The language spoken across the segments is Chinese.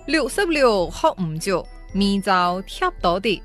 66學唔足，明朝貼到底。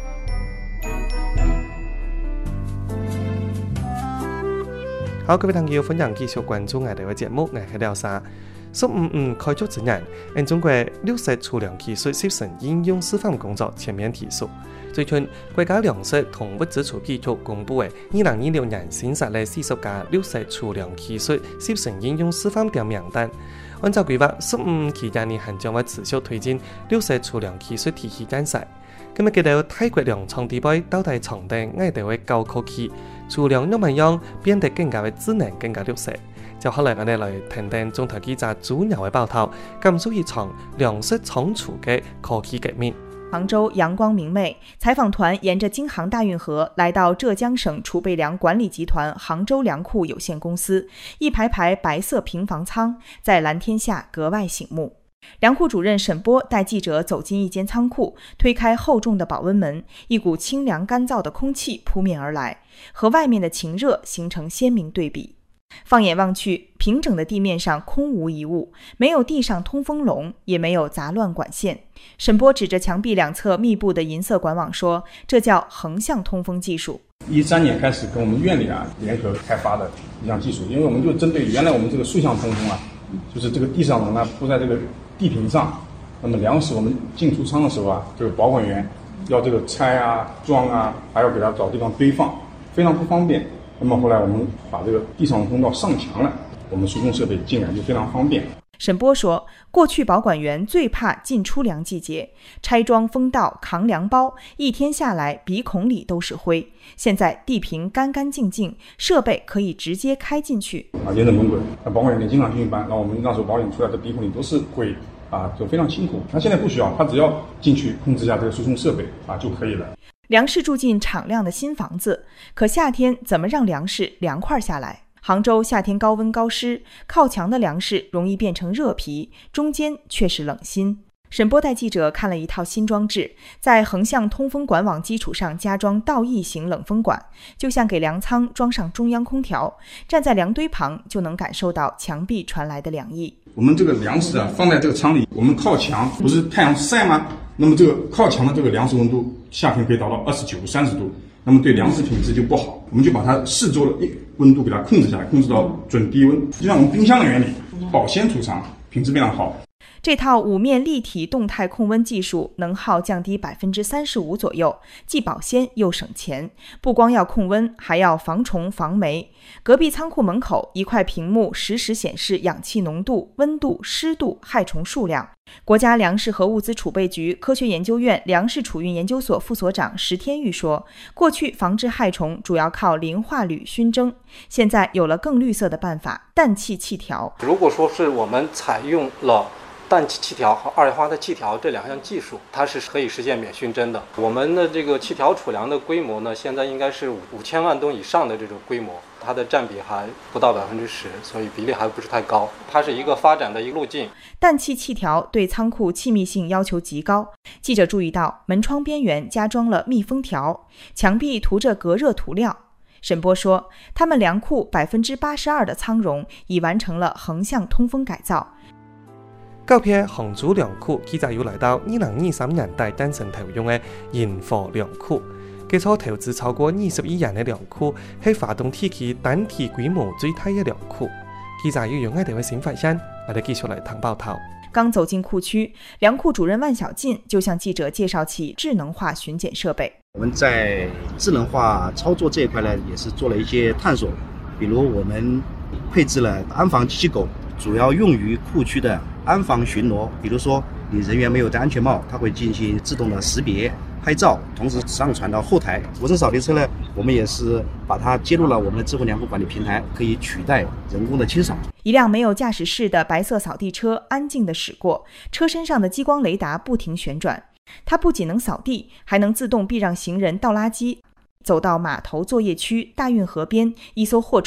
好，各位朋友，歡迎繼續關注我哋嘅節目，我係廖沙。15開局之日，中國綠色儲糧技術實踐應用示範工作全面提速。最近，國家糧食同物資儲備局公布嘅2026年新設嘅40家綠色儲糧技術實踐應用示範表名單。按照規劃，15期間呢，還將會持續推進綠色儲糧技術體系建設。今日見到泰國糧倉地區到底廠地愛地嘅高科技，儲糧怎麼樣變得更加嘅智能、更加綠色？就後來我哋來聽聽中台記者朱鳥嘅報道，感受一場糧食倉儲嘅科技革命。 杭州陽光明媚，採訪團沿着京杭大運河來到浙江省儲備糧管理集團杭州糧庫有限公司，一排排白色平房倉在藍天下格外醒目。糧庫主任沈波帶記者走進一間倉庫，推開厚重的保溫門，一股清涼乾燥的空氣撲面而來，和外面的晴熱形成鮮明對比。放眼望去，平整的地面上空無一物，沒有地上通風籠，也沒有雜亂管線。沈波指着牆壁兩側密布的銀色管網說，這叫橫向通風技術。 13年開始跟我們院裏聯合開發的一項技術，因為我們就針對原來我們這個橫向通風就是這個地上呢鋪在這個地坪上，那麼糧食我們進出倉的時候這個保管員要這個拆裝還要給它找地方堆放，非常不方便。那麼後來我們把這個地上通道上牆了，我們輸送設備進來就非常方便。 沈波說，過去保管員最怕進出糧季節，拆裝封道扛糧包，一天下來鼻孔裡都是灰。現在地坪乾乾淨淨，設備可以直接開進去。 嚴整門軌，保管員得經常巡班，那我們那時候保管出來的鼻孔裡都是灰就非常辛苦。他現在不需要，他只要進去控制一下這個輸送設備就可以了。 糧食住進敞亮的新房子，可夏天怎麼讓糧食涼快下來？杭州夏天高溫高濕，靠牆的糧食容易變成熱皮，中間卻是冷心。沈波帶記者看了一套新裝置，在橫向通風管網基礎上加裝倒翼型冷風管，就像給糧倉裝上中央空調，站在糧堆旁就能感受到牆壁傳來的涼意。 我們這個糧食放在這個倉裡，我們靠牆不是太陽曬嗎？那麼這個靠牆的這個糧食溫度夏天可以達到29度、30度，那麼對糧食品質就不好。我們就把它四周的溫度給它控制下來，控制到準低溫，就像我們冰箱的原理，保鮮儲藏，品質非常好。 這套5面立體動態控溫技術能耗降低35%左右，既保鮮又省錢。不光要控溫，還要防蟲防黴。隔壁倉庫門口一塊屏幕實時顯示氧氣濃度、溫度、濕度、害蟲數量。國家糧食和物資儲備局科學研究院糧食儲運研究所副所長石天玉說，過去防治害蟲主要靠磷化鋁燻蒸，現在有了更綠色的辦法，氮氣氣條。 如果說是我們採用了氮氣氣條和二氧化碳氣條這兩項技術，它是可以實現免燻蒸的。我們的這個氣條儲糧的規模呢，現在應該是5000萬噸以上的這種規模，它的佔比還不到10%，所以比例還不是太高。它是一個發展的一個路徑。 氮氣氣條對倉庫氣密性要求極高。記者注意到門窗邊緣加裝了密封條，牆壁塗着隔熱塗料。沈波說，他們糧庫82%的倉容已完成了橫向通風改造。 告別杭州糧庫，記者又來到2023年大誕生投用嘅鹽火糧庫。基礎投資超過20億元嘅糧庫，係華東地區單體規模最大嘅糧庫。記者又用我哋嘅新發現，我哋繼續來談報道。 剛走進庫區，糧庫主任萬小進就向記者介紹起智能化巡檢設備。 我們在智能化操作這一塊呢，也是做了一些探索，比如我們配置了安防機器狗，主要用於庫區的安防巡邏。比如說你人員沒有戴安全帽，它會進行自動的識別拍照，同時上傳到後台。無塵掃地車呢，我們也是把它接入了我們的智慧糧庫管理平台，可以取代人工的清掃。 一輛沒有駕駛室的白色掃地車安靜地駛過，車身上的激光雷達不停旋轉，它不僅能掃地，還能自動避讓行人倒垃圾。走到碼頭作業區大運河邊，一艘貨